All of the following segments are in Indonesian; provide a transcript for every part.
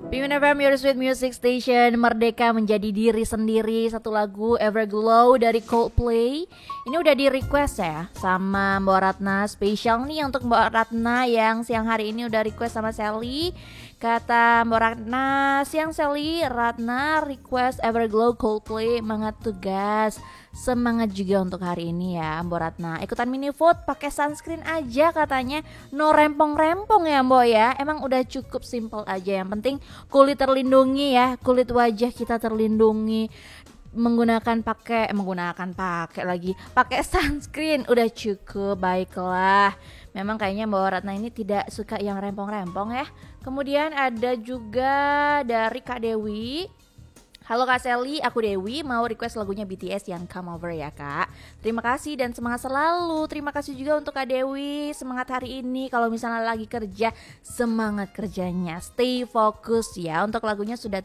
Pimin FM, your sweet music station. Merdeka menjadi diri sendiri. Satu lagu Everglow dari Coldplay. Ini udah di request ya sama Mbak Ratna. Spesial nih untuk Mbak Ratna yang siang hari ini udah request sama Sally. Kata Mbak Ratna, siang Sally, Ratna request Everglow Coldplay. Semangat tugas. Semangat juga untuk hari ini ya Mbak Ratna. Ikutan mini vote pakai sunscreen aja katanya. No rempong-rempong ya Mbak ya. Emang udah cukup simple aja. Yang penting kulit terlindungi ya. Kulit wajah kita terlindungi. Menggunakan pakai lagi. Pakai sunscreen udah cukup. Baiklah. Memang kayaknya Mbak Ratna ini tidak suka yang rempong-rempong ya. Kemudian ada juga dari Kak Dewi. Halo Kak Sally, aku Dewi, mau request lagunya BTS yang Come Over ya Kak. Terima kasih dan semangat selalu. Terima kasih juga untuk Kak Dewi, semangat hari ini. Kalau misalnya lagi kerja, semangat kerjanya. Stay fokus ya. Untuk lagunya sudah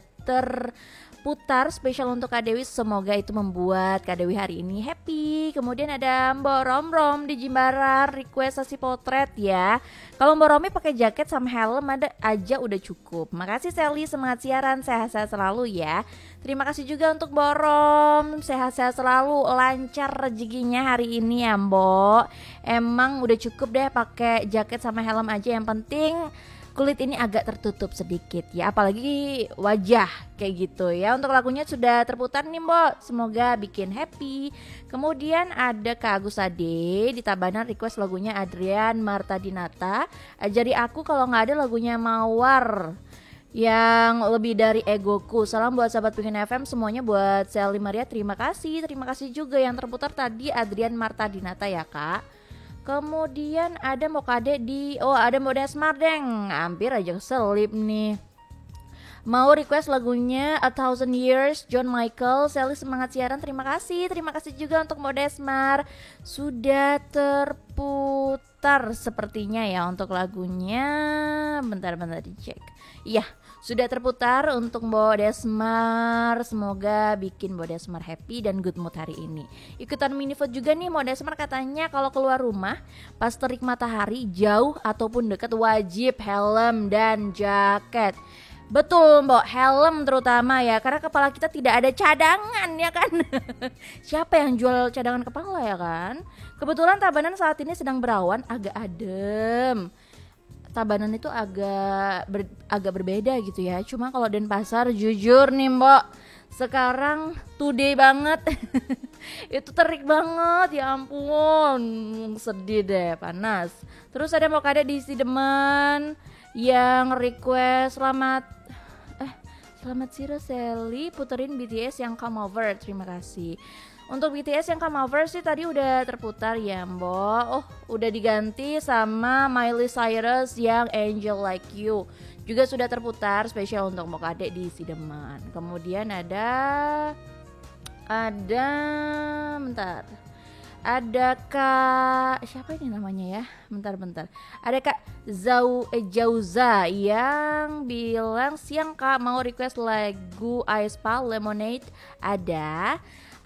terputar spesial untuk Kak Dewi. Semoga itu membuat Kak Dewi hari ini happy. Kemudian ada Mbak Rom di Jimbaran, request sesi potret ya. Kalau Mbak Romi pakai jaket sama helm ada aja udah cukup. Makasih Sally, semangat siaran, sehat-sehat selalu ya. Terima kasih juga untuk Borom, sehat-sehat selalu, lancar rezekinya hari ini ya Mbok. Emang udah cukup deh pakai jaket sama helm aja, yang penting kulit ini agak tertutup sedikit ya, apalagi wajah kayak gitu ya. Untuk lagunya sudah terputar nih Mbok, semoga bikin happy. Kemudian ada Kak Agus Ade di Tabanan request lagunya Adrian Marta Dinata. Ajari aku kalau nggak ada lagunya Mawar yang lebih dari egoku. Salam buat sahabat Pingin FM semuanya, buat Sally Maria. Terima kasih juga yang terputar tadi Adrian Marta Dinata ya Kak. Kemudian ada Mokade ada Modes Mardeng. Hampir aja keselip nih. Mau request lagunya A Thousand Years John Michael. Sally semangat siaran, terima kasih juga untuk Modesmar. Sudah terputar sepertinya ya untuk lagunya. Bentar dicek. Iya, sudah terputar untuk Mbak Desmar. Semoga bikin Mbak Desmar happy dan good mood hari ini. Ikutan mini vote juga nih Mbak Desmar, katanya kalau keluar rumah pas terik matahari jauh ataupun dekat wajib helm dan jaket. Betul Mbak, helm terutama ya, karena kepala kita tidak ada cadangan ya kan. Siapa yang jual cadangan kepala ya kan. Kebetulan Tabanan saat ini sedang berawan, agak adem. Tabanan itu agak berbeda gitu ya. Cuma kalau Denpasar jujur nih Mbak, sekarang today banget. Itu terik banget ya ampun. Sedih deh, panas. Terus ada mau ada di Sidemen yang request selamat Siro Sally, puterin BTS yang Come Over. Terima kasih. Untuk BTS yang Come Over sih tadi udah terputar ya Mbok. Oh, udah diganti sama Miley Cyrus yang Angel Like You. Juga sudah terputar spesial untuk Mbok Adek di Sideman. Kemudian ada bentar. Ada Kak, siapa ini namanya ya? Bentar. Ada Kak Jauza yang bilang, siang Kak, mau request lagu Aespa Lemonade. Ada.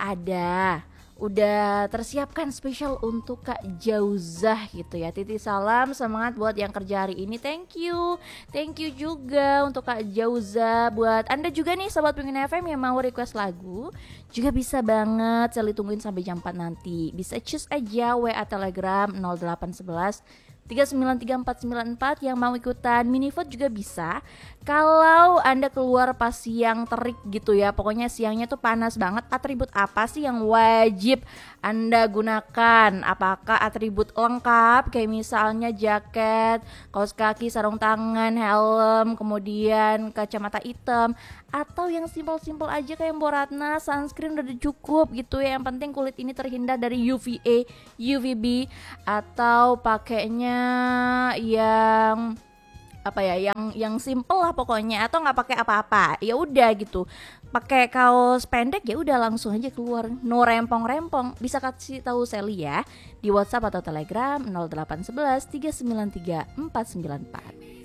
Udah tersiapkan spesial untuk Kak Jauzah gitu ya. Titip salam semangat buat yang kerja hari ini. Thank you juga untuk Kak Jauzah. Buat Anda juga nih Sobat Pingin FM yang mau request lagu, juga bisa banget. Saya tungguin sampai jam 4 nanti. Bisa choose aja WA Telegram 0811 3934494. Yang mau ikutan mini vote juga bisa. Kalau Anda keluar pas siang terik gitu ya, pokoknya siangnya tuh panas banget, atribut apa sih yang wajib Anda gunakan? Apakah atribut lengkap kayak misalnya jaket, kaos kaki, sarung tangan, helm, kemudian kacamata hitam, atau yang simpel-simpel aja kayak Mbak Ratna, sunscreen udah cukup gitu ya. Yang penting kulit ini terhindar dari UVA, UVB, atau pakainya yang yang simple lah pokoknya, atau nggak pakai apa-apa ya udah gitu, pakai kaos pendek ya udah langsung aja keluar, no rempong-rempong. Bisa kasih tahu Sally ya di WhatsApp atau Telegram 0811 393 494.